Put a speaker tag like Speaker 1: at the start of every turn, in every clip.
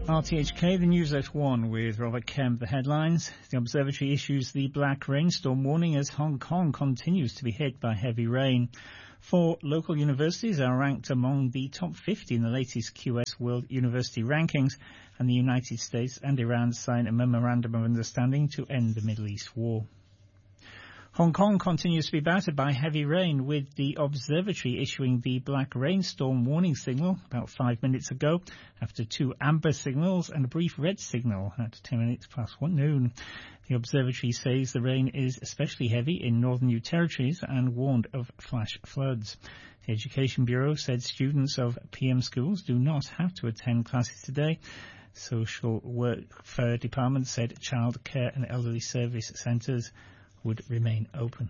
Speaker 1: RTHK, the news at 1 with Robert Kemp. The headlines. The observatory issues the black rainstorm warning as Hong Kong continues to be hit by heavy rain. 4 local universities are ranked among the top 50 in the latest QS World University Rankings, and the United States and Iran sign a memorandum of understanding to end the Middle East war. Hong Kong continues to be battered by heavy rain, with the observatory issuing the black rainstorm warning signal about 5 minutes ago, after 2 amber signals and a brief red signal at 10 minutes past noon. The observatory says the rain is especially heavy in northern New Territories and warned of flash floods. The Education Bureau said students of PM schools do not have to attend classes today. Social Welfare Department said child care and elderly service centres would remain open.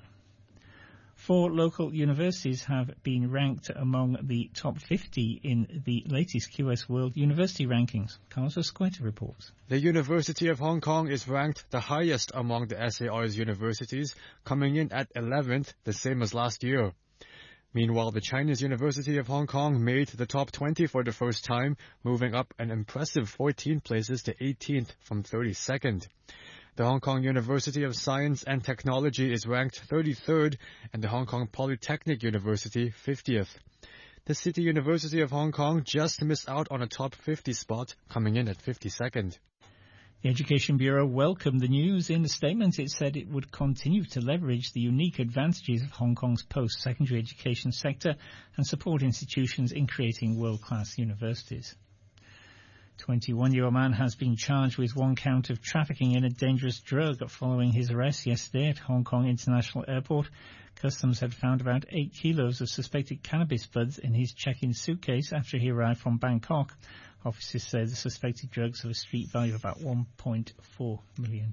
Speaker 1: 4 local universities have been ranked among the top 50 in the latest QS World University Rankings. Carlos Escueta reports.
Speaker 2: The University of Hong Kong is ranked the highest among the SAR's universities, coming in at 11th, the same as last year. Meanwhile, the Chinese University of Hong Kong made the top 20 for the first time, moving up an impressive 14 places to 18th from 32nd. The Hong Kong University of Science and Technology is ranked 33rd, and the Hong Kong Polytechnic University 50th. The City University of Hong Kong just missed out on a top 50 spot, coming in at 52nd.
Speaker 1: The Education Bureau welcomed the news. In the statement, it said it would continue to leverage the unique advantages of Hong Kong's post-secondary education sector and support institutions in creating world-class universities. 21-year-old man has been charged with 1 count of trafficking in a dangerous drug following his arrest yesterday at Hong Kong International Airport. Customs had found about 8 kilos of suspected cannabis buds in his check-in suitcase after he arrived from Bangkok. Officers said the suspected drugs have a street value of about $1.4 million.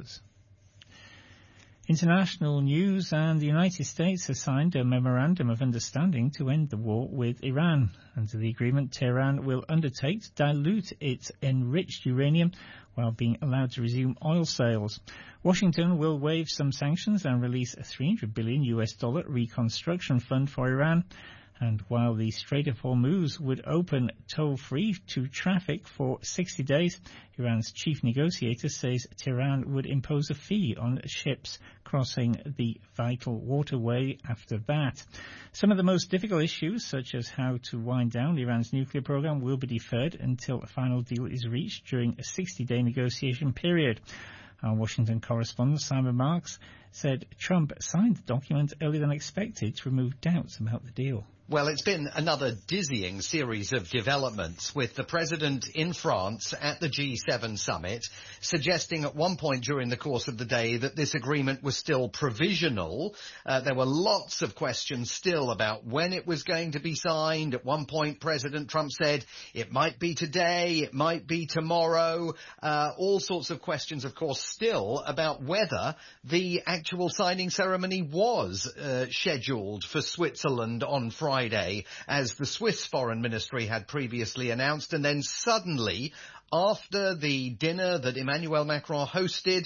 Speaker 1: International news, and the United States has signed a memorandum of understanding to end the war with Iran. Under the agreement, Tehran will undertake to dilute its enriched uranium while being allowed to resume oil sales. Washington will waive some sanctions and release a $300 billion reconstruction fund for Iran. And while the Strait of Hormuz would open toll-free to traffic for 60 days, Iran's chief negotiator says Tehran would impose a fee on ships crossing the vital waterway after that. Some of the most difficult issues, such as how to wind down Iran's nuclear program, will be deferred until a final deal is reached during a 60-day negotiation period. Our Washington correspondent Simon Marks said Trump signed the document earlier than expected to remove doubts about the deal.
Speaker 3: Well, it's been another dizzying series of developments, with the president in France at the G7 summit suggesting at one point during the course of the day that this agreement was still provisional. There were lots of questions still about when it was going to be signed. At one point, President Trump said it might be today, it might be tomorrow. All sorts of questions, of course, still about whether the actual signing ceremony was scheduled for Switzerland on Friday, as the Swiss Foreign Ministry had previously announced. And then suddenly, after the dinner that Emmanuel Macron hosted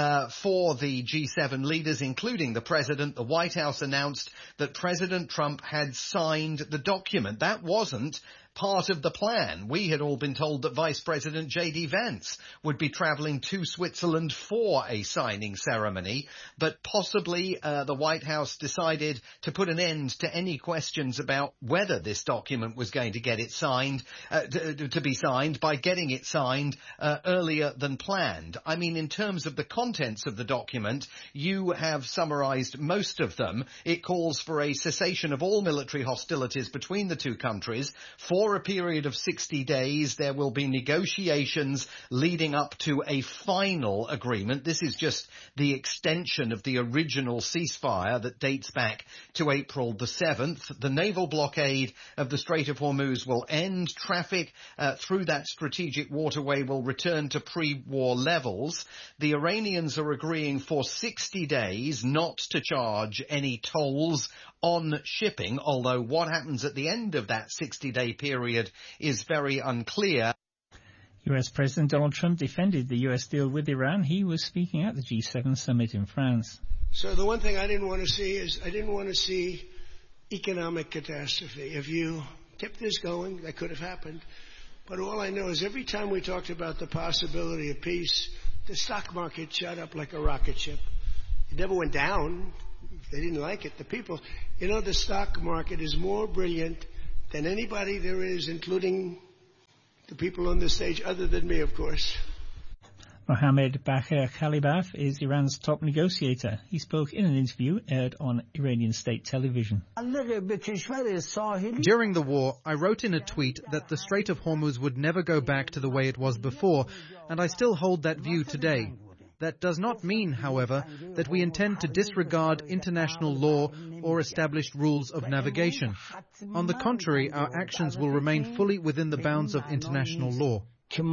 Speaker 3: for the G7 leaders, including the President, the White House announced that President Trump had signed the document. That wasn't part of the plan. We had all been told that Vice President J.D. Vance would be travelling to Switzerland for a signing ceremony, but possibly the White House decided to put an end to any questions about whether this document was going to get it signed, to be signed, by getting it signed earlier than planned. I mean, in terms of the contents of the document, you have summarised most of them. It calls for a cessation of all military hostilities between the two countries for a period of 60 days. There will be negotiations leading up to a final agreement. This is just the extension of the original ceasefire that dates back to April the 7th. The naval blockade of the Strait of Hormuz will end. Traffic through that strategic waterway will return to pre-war levels. The Iranians are agreeing for 60 days not to charge any tolls on shipping, although what happens at the end of that 60-day period is very unclear.
Speaker 1: US President Donald Trump defended the US deal with Iran. He was speaking at the G7 summit in France.
Speaker 4: So the one thing I didn't want to see is I didn't want to see economic catastrophe. If you kept this going, that could have happened. But all I know is every time we talked about the possibility of peace, the stock market shot up like a rocket ship. It never went down. They didn't like it. The people, the stock market is more brilliant than anybody there is, including the people on the stage, other than me, of course.
Speaker 1: Mohammed Bagher Khalibaf is Iran's top negotiator. He spoke in an interview aired on Iranian state television.
Speaker 5: During the war, I wrote in a tweet that the Strait of Hormuz would never go back to the way it was before, and I still hold that view today. That does not mean, however, that we intend to disregard international law or established rules of navigation. On the contrary, our actions will remain fully within the bounds of international law.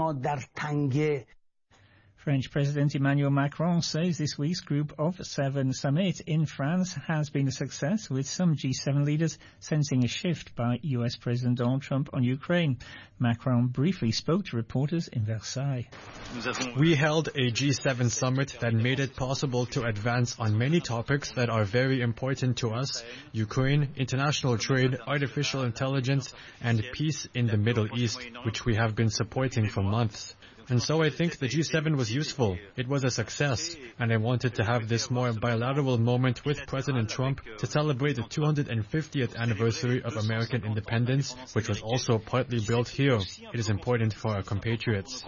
Speaker 1: French President Emmanuel Macron says this week's Group of Seven summit in France has been a success, with some G7 leaders sensing a shift by US President Donald Trump on Ukraine. Macron briefly spoke to reporters in Versailles.
Speaker 2: We held a G7 summit that made it possible to advance on many topics that are very important to us: Ukraine, international trade, artificial intelligence, and peace in the Middle East, which we have been supporting for months. And so I think the G7 was useful. It was a success, and I wanted to have this more bilateral moment with President Trump to celebrate the 250th anniversary of American independence, which was also partly built here. It is important for our compatriots.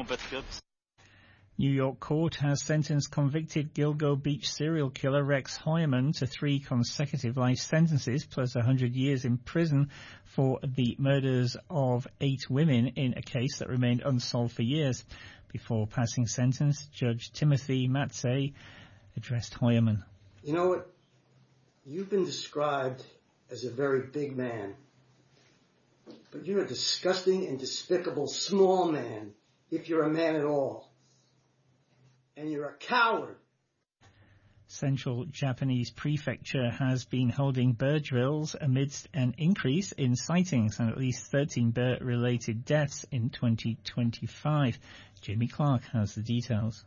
Speaker 1: New York court has sentenced convicted Gilgo Beach serial killer Rex Heuermann to 3 consecutive life sentences plus 100 years in prison for the murders of 8 women in a case that remained unsolved for years. Before passing sentence, Judge Timothy Matzey addressed Heuermann.
Speaker 6: You know what? You've been described as a very big man, but you're a disgusting and despicable small man, if you're a man at all. And you're a coward.
Speaker 1: Central Japanese Prefecture has been holding bear drills amidst an increase in sightings and at least 13 bear-related deaths in 2025. Jamie Clark has the details.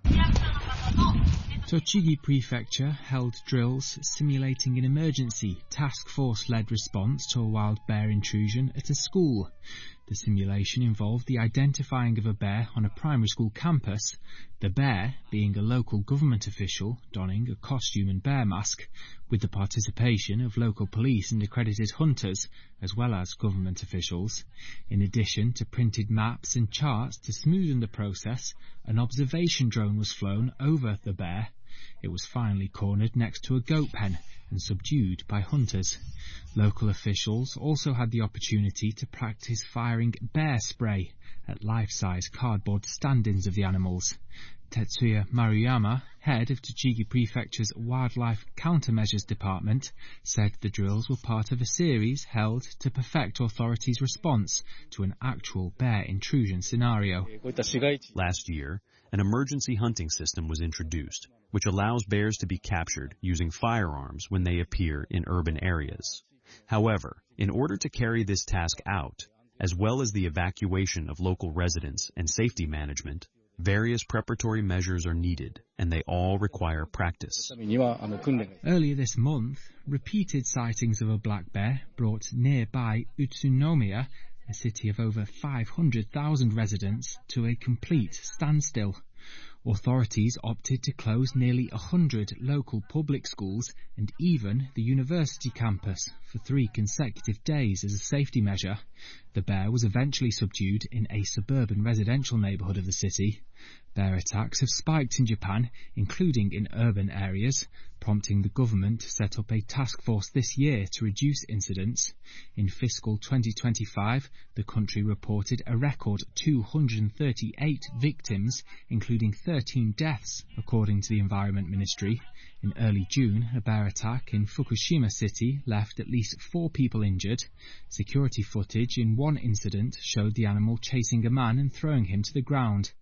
Speaker 7: Tochigi Prefecture held drills simulating an emergency task force-led response to a wild bear intrusion at a school. The simulation involved the identifying of a bear on a primary school campus, the bear being a local government official donning a costume and bear mask, with the participation of local police and accredited hunters, as well as government officials. In addition to printed maps and charts to smoothen the process, an observation drone was flown over the bear. It was finally cornered next to a goat pen and subdued by hunters. Local officials also had the opportunity to practice firing bear spray at life-size cardboard stand-ins of the animals. Tetsuya Maruyama, head of Tochigi Prefecture's Wildlife Countermeasures Department, said the drills were part of a series held to perfect authorities' response to an actual bear intrusion scenario.
Speaker 8: Last year, an emergency hunting system was introduced, which allows bears to be captured using firearms when they appear in urban areas. However, in order to carry this task out, as well as the evacuation of local residents and safety management, various preparatory measures are needed, and they all require practice.
Speaker 7: Earlier this month, repeated sightings of a black bear brought nearby Utsunomiya, a city of over 500,000 residents, to a complete standstill. Authorities opted to close nearly 100 local public schools and even the university campus for 3 consecutive days as a safety measure. The bear was eventually subdued in a suburban residential neighbourhood of the city. Bear attacks have spiked in Japan, including in urban areas, prompting the government to set up a task force this year to reduce incidents. In fiscal 2025, the country reported a record 238 victims, including 13 deaths, according to the Environment Ministry. In early June, a bear attack in Fukushima City left at least 4 people injured. Security footage in one incident showed the animal chasing a man and throwing him to the ground.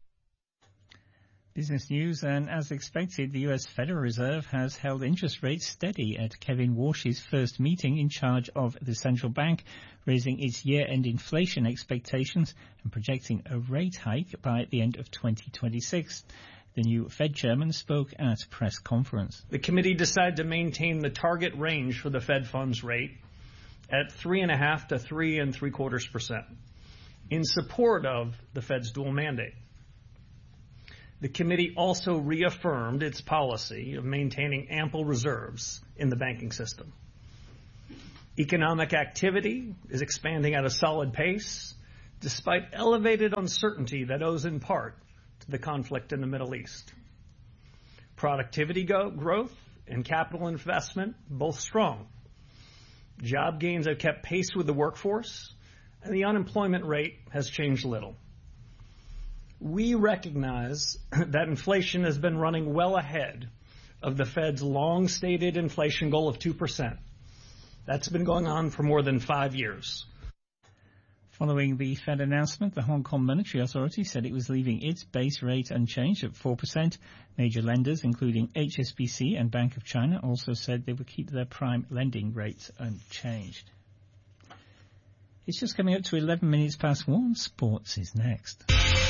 Speaker 1: Business news, and as expected, the US Federal Reserve has held interest rates steady at Kevin Warsh's first meeting in charge of the central bank, raising its year-end inflation expectations and projecting a rate hike by the end of 2026. The new Fed chairman spoke at a press conference.
Speaker 9: The committee decided to maintain the target range for the Fed funds rate at 3.5% to 3.75%. in support of the Fed's dual mandate. The committee also reaffirmed its policy of maintaining ample reserves in the banking system. Economic activity is expanding at a solid pace, despite elevated uncertainty that owes in part to the conflict in the Middle East. Productivity growth and capital investment, both strong. Job gains have kept pace with the workforce, and the unemployment rate has changed little. We recognize that inflation has been running well ahead of the Fed's long-stated inflation goal of 2%. That's been going on for more than 5 years.
Speaker 1: Following the Fed announcement, the Hong Kong Monetary Authority said it was leaving its base rate unchanged at 4%. Major lenders, including HSBC and Bank of China, also said they would keep their prime lending rates unchanged. It's just coming up to 11 minutes past 1. Sports is next.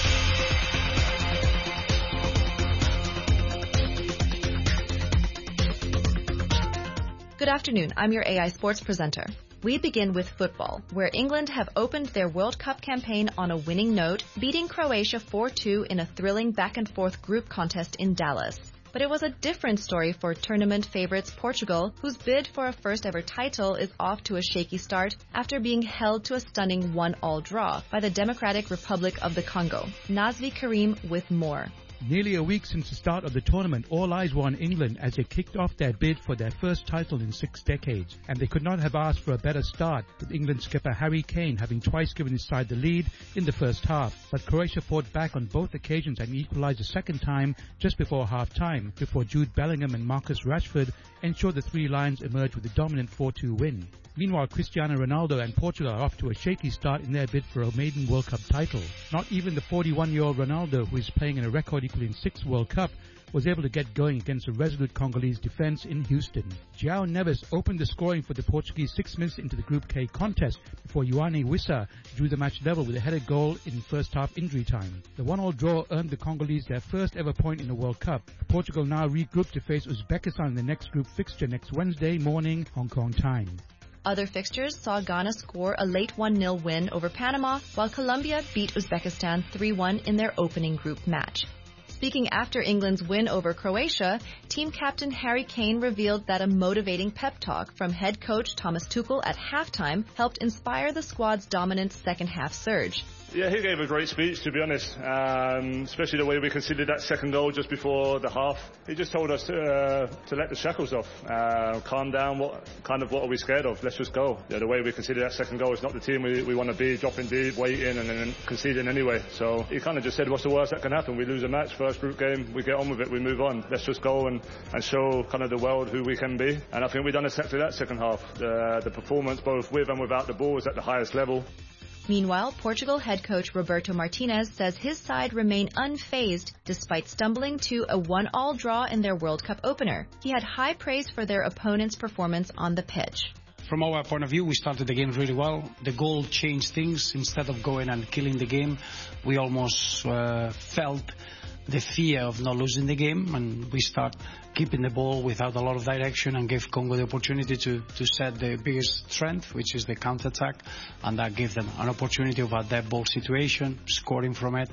Speaker 10: Good afternoon, I'm your AI Sports presenter. We begin with football, where England have opened their World Cup campaign on a winning note, beating Croatia 4-2 in a thrilling back-and-forth group contest in Dallas. But it was a different story for tournament favorites Portugal, whose bid for a first-ever title is off to a shaky start after being held to a stunning 1-1 draw by the Democratic Republic of the Congo. Nazvi Karim with more.
Speaker 11: Nearly a week since the start of the tournament, all eyes were on England as they kicked off their bid for their first title in 6 decades. And they could not have asked for a better start, with England skipper Harry Kane having twice given his side the lead in the first half. But Croatia fought back on both occasions and equalised a second time just before half-time, before Jude Bellingham and Marcus Rashford ensured the Three Lions emerged with a dominant 4-2 win. Meanwhile, Cristiano Ronaldo and Portugal are off to a shaky start in their bid for a maiden World Cup title. Not even the 41-year-old Ronaldo, who is playing in a record equaling 6 World Cup, was able to get going against a resolute Congolese defence in Houston. João Neves opened the scoring for the Portuguese 6 minutes into the Group K contest before Ioane Wissa drew the match level with a headed goal in first half injury time. The 1-1 draw earned the Congolese their first ever point in the World Cup. Portugal now regroup to face Uzbekistan in the next group fixture next Wednesday morning, Hong Kong time.
Speaker 10: Other fixtures saw Ghana score a late 1-0 win over Panama, while Colombia beat Uzbekistan 3-1 in their opening group match. Speaking after England's win over Croatia, team captain Harry Kane revealed that a motivating pep talk from head coach Thomas Tuchel at halftime helped inspire the squad's dominant second-half surge.
Speaker 12: Yeah, he gave a great speech, to be honest, especially the way we conceded that second goal just before the half. He just told us to let the shackles off, calm down, what are we scared of? Let's just go. Yeah, the way we conceded that second goal is not the team we want to be, dropping deep, waiting and then conceding anyway. So he kind of just said, what's the worst that can happen? We lose a match, first group game, we get on with it, we move on. Let's just go and show kind of the world who we can be. And I think we've done exactly that second half. The performance both with and without the ball was at the highest level.
Speaker 10: Meanwhile, Portugal head coach Roberto Martinez says his side remain unfazed despite stumbling to a 1-1 draw in their World Cup opener. He had high praise for their opponent's performance on the pitch.
Speaker 13: From our point of view, we started the game really well. The goal changed things. Instead of going and killing the game, we almost felt the fear of not losing the game, and we start keeping the ball without a lot of direction and gave Congo the opportunity to set the biggest strength, which is the counter-attack, and that gave them an opportunity of a dead ball situation, scoring from it.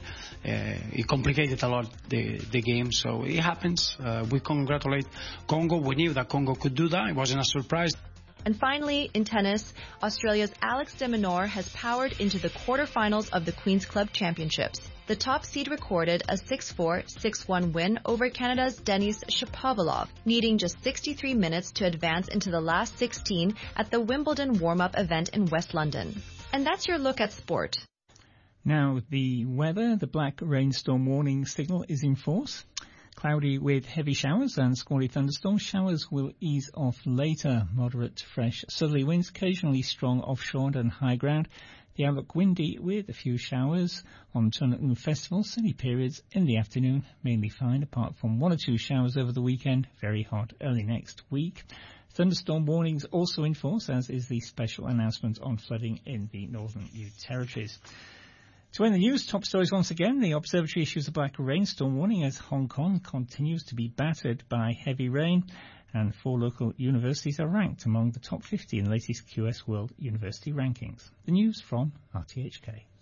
Speaker 13: It complicated a lot the game, so it happens. We congratulate Congo. We knew that Congo could do that. It wasn't a surprise.
Speaker 10: And finally, in tennis, Australia's Alex de Minaur has powered into the quarterfinals of the Queen's Club Championships. The top seed recorded a 6-4, 6-1 win over Canada's Denis Shapovalov, needing just 63 minutes to advance into the last 16 at the Wimbledon warm-up event in West London. And that's your look at sport.
Speaker 1: Now, the weather, the black rainstorm warning signal is in force. Cloudy with heavy showers and squally thunderstorms. Showers will ease off later. Moderate, fresh southerly winds, occasionally strong offshore and high ground. The outlook windy with a few showers on Turnagain Festival. Sunny periods in the afternoon, mainly fine, apart from 1 or 2 showers over the weekend. Very hot early next week. Thunderstorm warnings also in force, as is the special announcement on flooding in the Northern New Territories. To end the news, top stories once again. The observatory issues a black rainstorm warning as Hong Kong continues to be battered by heavy rain, and 4 local universities are ranked among the top 50 in the latest QS World University rankings. The news from RTHK.